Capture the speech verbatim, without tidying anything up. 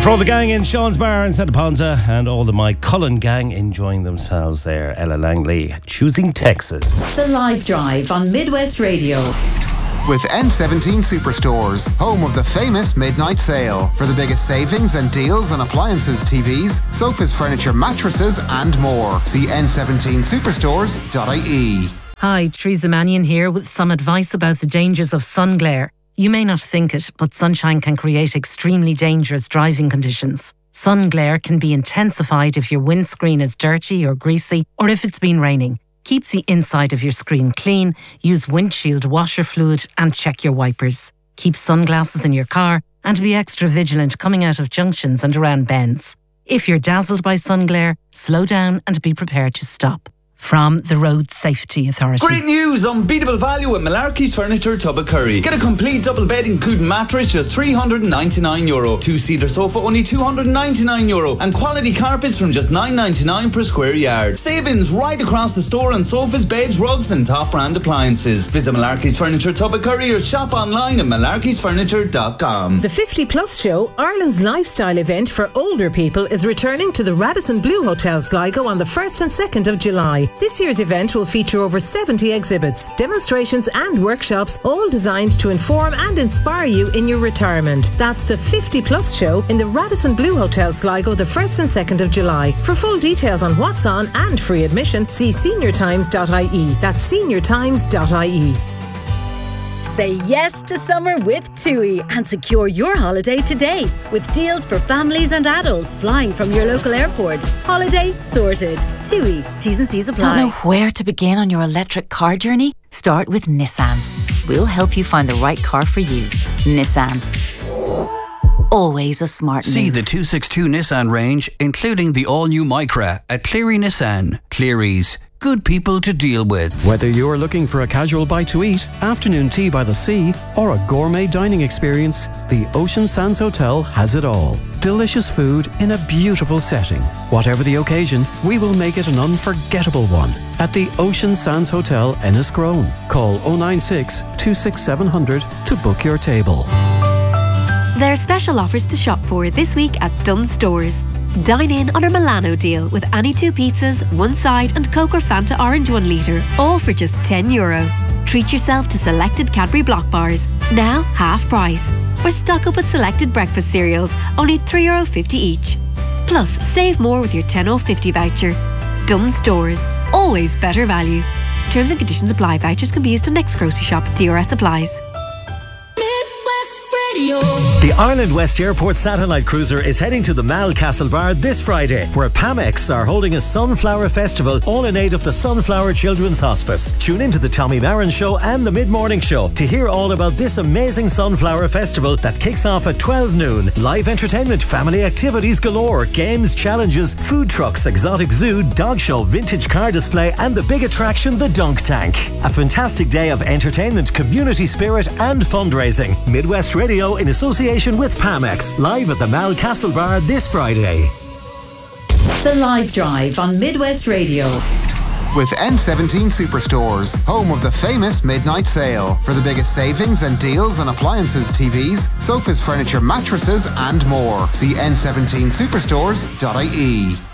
For all the gang in Sean's Bar in Santa Ponsa and all the Mike Cullen gang enjoying themselves there, Ella Langley choosing Texas. The Live Drive on Midwest Radio. With N seventeen Superstores, home of the famous midnight sale. For the biggest savings and deals on appliances, T Vs, sofas, furniture, mattresses and more. See N seventeen superstores dot I E. Hi, Teresa Mannion here with some advice about the dangers of sun glare. You may not think it, but sunshine can create extremely dangerous driving conditions. Sun glare can be intensified if your windscreen is dirty or greasy, or if it's been raining. Keep the inside of your screen clean, use windshield washer fluid and check your wipers. Keep sunglasses in your car and be extra vigilant coming out of junctions and around bends. If you're dazzled by sun glare, slow down and be prepared to stop. From the Road Safety Authority. Great news! Unbeatable value at Malarkey's Furniture, Tubbercurry. Get a complete double bed including mattress just three hundred ninety-nine euro. Two-seater sofa only two hundred ninety-nine euro. And quality carpets from just nine ninety-nine per square yard. Savings right across the store on sofas, beds, rugs and top brand appliances. Visit Malarkey's Furniture, Tubbercurry or shop online at malarkeys furniture dot com. The fifty plus Show, Ireland's lifestyle event for older people, is returning to the Radisson Blu Hotel Sligo on the first and second of July. This year's event will feature over seventy exhibits, demonstrations and workshops, all designed to inform and inspire you in your retirement. That's the fifty plus Show in the Radisson Blu Hotel Sligo the first and second of July. For full details on what's on and free admission, see senior times dot I E. That's senior times dot I E. Say yes to summer with TUI and secure your holiday today with deals for families and adults flying from your local airport. Holiday sorted. TUI. T's and C's apply. Don't know where to begin on your electric car journey? Start with Nissan. We'll help you find the right car for you. Nissan. Always a smart move. See the two sixty-two Nissan range, including the all-new Micra at Cleary Nissan. Cleary's. Good people to deal with. Whether you're looking for a casual bite to eat, afternoon tea by the sea, or a gourmet dining experience, the Ocean Sands Hotel has it all. Delicious food in a beautiful setting. Whatever the occasion, we will make it an unforgettable one. At the Ocean Sands Hotel, Enniscrone. Call oh nine six, two six seven zero zero to book your table. There are special offers to shop for this week at Dunnes Stores. Dine in on our Milano deal with any two pizzas, one side and Coke or Fanta Orange one litre, all for just ten euro. Treat yourself to selected Cadbury Block bars, now half price. Or stock up with selected breakfast cereals, only three euro fifty each. Plus, save more with your ten off fifty voucher. Dunnes Stores, always better value. Terms and conditions apply. Vouchers can be used on next grocery shop. D R S applies. The Ireland West Airport Satellite Cruiser is heading to the Mal Castlebar this Friday, where Pamex are holding a Sunflower Festival, all in aid of the Sunflower Children's Hospice. Tune into the Tommy Marin Show and the Mid-Morning Show to hear all about this amazing Sunflower Festival that kicks off at twelve noon. Live entertainment, family activities galore, games, challenges, food trucks, exotic zoo, dog show, vintage car display and the big attraction, the Dunk Tank. A fantastic day of entertainment, community spirit and fundraising. Midwest Radio in association with Pamex, live at the Mal Castlebar this Friday. The Live Drive on Midwest Radio. With N seventeen Superstores, home of the famous midnight sale. For the biggest savings and deals on appliances, T Vs, sofas, furniture, mattresses and more. See N seventeen superstores dot I E.